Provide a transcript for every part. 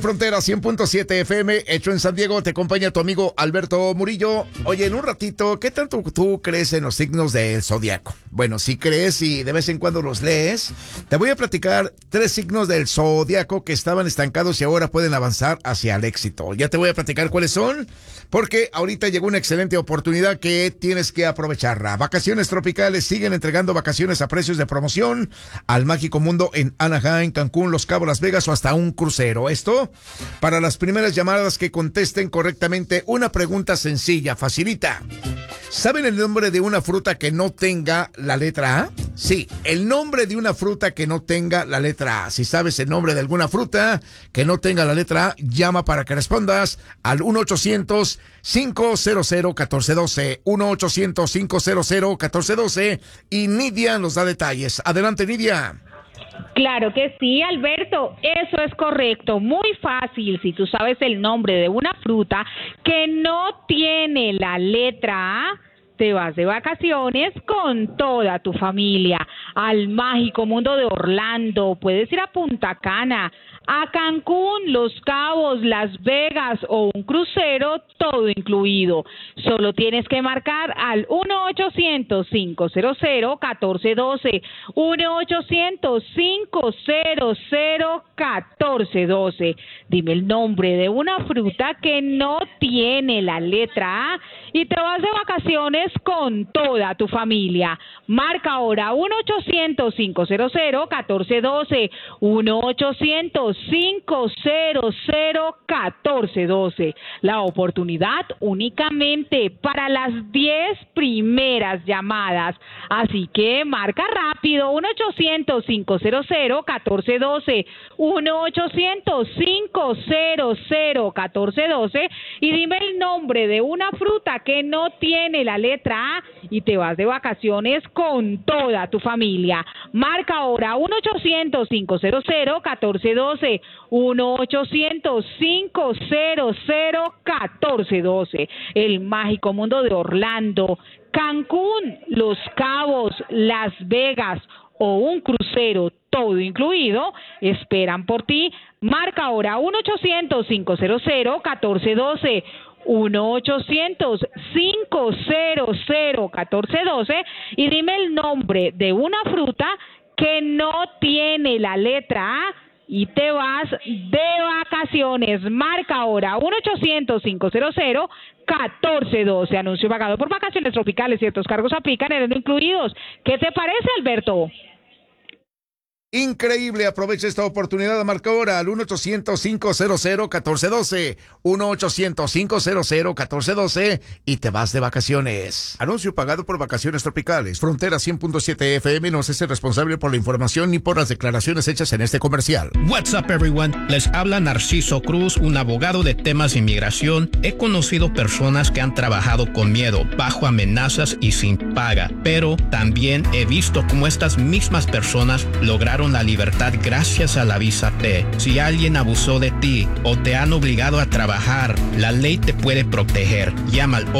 Frontera 100.7 FM, hecho en San Diego, te acompaña tu amigo Alberto Murillo. Oye, en un ratito, ¿qué tanto tú crees en los signos del zodiaco? Bueno, si crees y de vez en cuando los lees, te voy a platicar 3 signos del zodiaco que estaban estancados y ahora pueden avanzar hacia el éxito. Ya te voy a platicar cuáles son, porque ahorita llegó una excelente oportunidad que tienes que aprovecharla. Vacaciones Tropicales siguen entregando vacaciones a precios de promoción al mágico mundo en Anaheim, Cancún, Los Cabos, Las Vegas o hasta un crucero. Esto para las primeras llamadas que contesten correctamente una pregunta sencilla, facilita. ¿Saben el nombre de una fruta que no tenga la letra A? Sí, el nombre de una fruta que no tenga la letra A. Si sabes el nombre de alguna fruta que no tenga la letra A, llama para que respondas al 1-800-500-1412. 1-800-500-1412 y Nidia nos da detalles. Adelante, Nidia. Claro que sí, Alberto, eso es correcto, muy fácil. Si tú sabes el nombre de una fruta que no tiene la letra A, te vas de vacaciones con toda tu familia al mágico mundo de Orlando. Puedes ir a Punta Cana, a Cancún, Los Cabos, Las Vegas o un crucero, todo incluido. Solo tienes que marcar al 1-800-500-1412, 1-800-500-1412. Dime el nombre de una fruta que no tiene la letra A y te vas de vacaciones con toda tu familia. Marca ahora 1-800-500-1412, 1-800-500-1412. La oportunidad únicamente para las 10 primeras llamadas. Así que marca rápido 1-800-500-1412, 1-800-500-1412 y dime el nombre de una fruta que no tiene la letra A y te vas de vacaciones con toda tu familia. Marca ahora 1-800-500-1412, 1-800-500-1412. El mágico mundo de Orlando, Cancún, Los Cabos, Las Vegas o un crucero, todo incluido, esperan por ti. Marca ahora 1-800-500-1412, 1-800-500-1412 y dime el nombre de una fruta que no tiene la letra A y te vas de vacaciones. Marca ahora 1-800-500-1412. Anuncio pagado por Vacaciones Tropicales. Ciertos cargos aplican, eran incluidos. ¿Qué te parece, Alberto? Increíble, aprovecha esta oportunidad, marca ahora al 1-800-500-1412, 1-800-500-1412 y te vas de vacaciones. Anuncio pagado por Vacaciones Tropicales. Frontera 100.7 FM no se hace responsable por la información ni por las declaraciones hechas en este comercial. What's up, everyone? Les habla Narciso Cruz, un abogado de temas de inmigración. He conocido personas que han trabajado con miedo, bajo amenazas y sin paga, pero también he visto cómo estas mismas personas lograron la libertad gracias a la visa T. Si alguien abusó de ti o te han obligado a trabajar, la ley te puede proteger. Llama al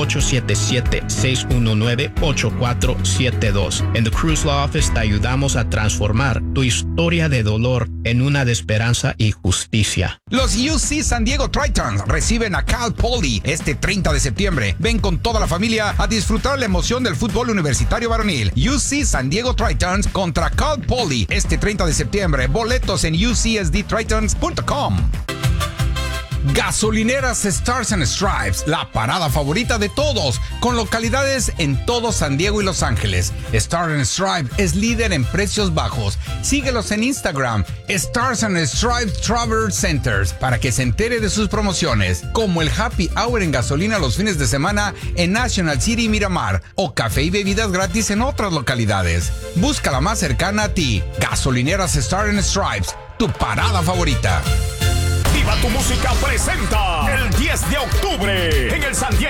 877-619-8472. En The Cruz Law Office te ayudamos a transformar tu historia de dolor en una de esperanza y justicia. Los UC San Diego Tritons reciben a Cal Poly este 30 de septiembre. Ven con toda la familia a disfrutar la emoción del fútbol universitario varonil. UC San Diego Tritons contra Cal Poly este 30 de septiembre. Boletos en ucsdtritons.com. Gasolineras Stars and Stripes, la parada favorita de todos, con localidades en todo San Diego y Los Ángeles. Stars and Stripes es líder en precios bajos. Síguelos en Instagram, Stars and Stripes Travel Centers, para que se entere de sus promociones, como el Happy Hour en gasolina los fines de semana en National City y Miramar, o café y bebidas gratis en otras localidades. Busca la más cercana a ti. Gasolineras Stars and Stripes, tu parada favorita. Viva tu Música presenta el 10 de octubre en el San Diego